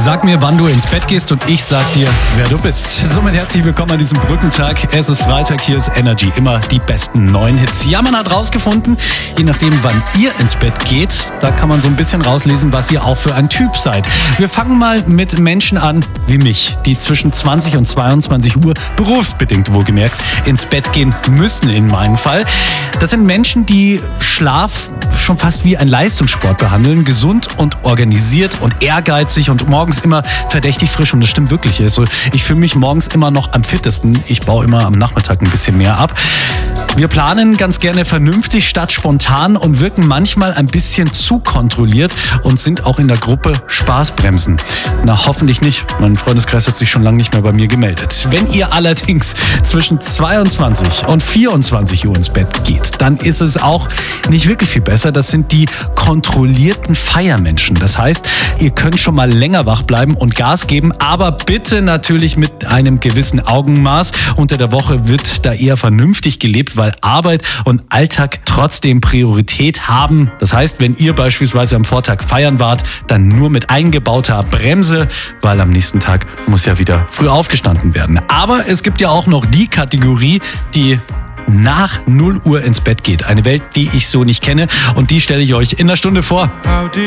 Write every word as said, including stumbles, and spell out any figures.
Sag mir, wann du ins Bett gehst und ich sag dir, wer du bist. Somit herzlich willkommen an diesem Brückentag. Es ist Freitag, hier ist Energy. Immer die besten neuen Hits. Ja, man hat rausgefunden, je nachdem, wann ihr ins Bett geht, da kann man so ein bisschen rauslesen, was ihr auch für ein Typ seid. Wir fangen mal mit Menschen an, wie mich, die zwischen zwanzig und zweiundzwanzig Uhr, berufsbedingt wohlgemerkt, ins Bett gehen müssen in meinem Fall. Das sind Menschen, die Schlaf schon fast wie ein Leistungssport behandeln, gesund und organisiert und ehrgeizig und morgens immer verdächtig frisch, und das stimmt wirklich. Also ich fühle mich morgens immer noch am fittesten. Ich baue immer am Nachmittag ein bisschen mehr ab. Wir planen ganz gerne vernünftig statt spontan und wirken manchmal ein bisschen zu kontrolliert und sind auch in der Gruppe Spaßbremsen. Na, hoffentlich nicht. Mein Freundeskreis hat sich schon lange nicht mehr bei mir gemeldet. Wenn ihr allerdings zwischen zweiundzwanzig und vierundzwanzig Uhr ins Bett geht, dann ist es auch nicht wirklich viel besser. Das sind die kontrollierten Feiermenschen. Das heißt, ihr könnt schon mal länger wach bleiben und Gas geben, aber bitte natürlich mit einem gewissen Augenmaß. Unter der Woche wird da eher vernünftig gelebt, weil Arbeit und Alltag trotzdem Priorität haben. Das heißt, wenn ihr beispielsweise am Vortag feiern wart, dann nur mit eingebauter Bremse, weil am nächsten Tag muss ja wieder früh aufgestanden werden. Aber es gibt ja auch noch die Kategorie, die nach null Uhr ins Bett geht. Eine Welt, die ich so nicht kenne, und die stelle ich euch in einer Stunde vor. How deep